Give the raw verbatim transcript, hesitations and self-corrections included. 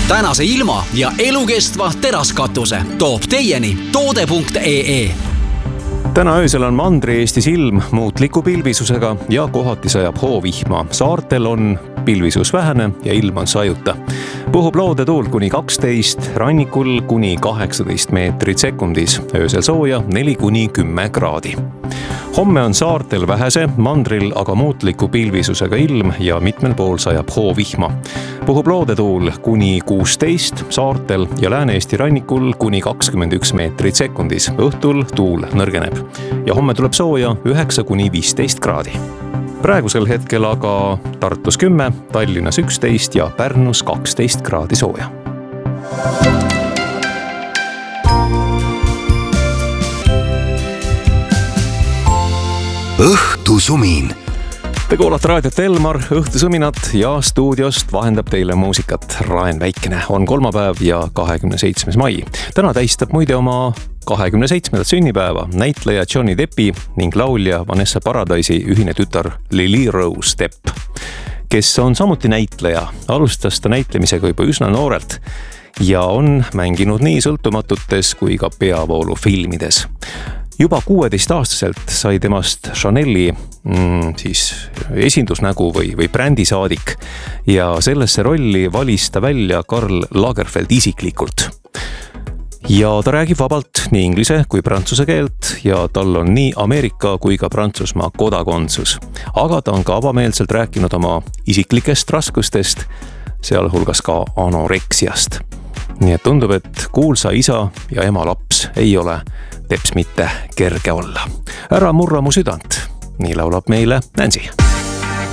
tänase ilma ja elukestva teraskatuse toob teieni toode punkt ee. Täna öösel on Mandri-Eestis ilm muutliku pilvisusega ja kohati sajab hoovihma. Saartel on pilvisus vähene ja ilm on sajuta. Puhub loodetuul kuni kaksteist, rannikul kuni kaheksateist meetrit sekundis. Öösel sooja neli kuni kümme kraadi. Homme on saartel vähese, mandril aga muutliku pilvisusega ilm ja mitmel pool sajab hoovihma. Puhub loodetuul kuni kuusteist, saartel ja Lääne-Eesti rannikul kuni kakskümmend üks meetrit sekundis. Õhtul tuul nõrgeneb ja homme tuleb sooja üheksa kuni viisteist kraadi. Praegusel hetkel aga Tartus kümme, Tallinnas üksteist ja Pärnus kaksteist kraadi sooja. Õhtusumin. Te kuulate raadiot Elmar, õhtusuminat ja stuudiost vahendab teile muusikat Raen Väikene. On kolmapäev ja kahekümne seitsmes mai. Täna tähistab muide oma kahekümne seitsmendat sünnipäeva näitleja Johnny Deppi ning laulja Vanessa Paradise'i ühine tütar Lily Rose Depp, kes on samuti näitleja. Alustas ta näitlemisega juba üsna noorelt ja on mänginud nii sõltumatutes kui ka peavoolufilmides. Juba kuueteistaastaselt sai temast Chanel'i mm, siis esindusnägu või, või brändisaadik ja sellesse rolli valis ta välja Karl Lagerfeld isiklikult. Ja ta räägib vabalt nii inglise kui prantsuse keelt ja tal on nii Ameerika kui ka Prantsusmaa kodakondsus. Aga ta on ka avameelselt rääkinud oma isiklikest raskustest, sealhulgas ka anoreksiast. Nii et tundub, et kuulsa isa ja ema laps ei ole teps mitte kerge olla. Ära murra mu südant, nii laulab meile Nancy.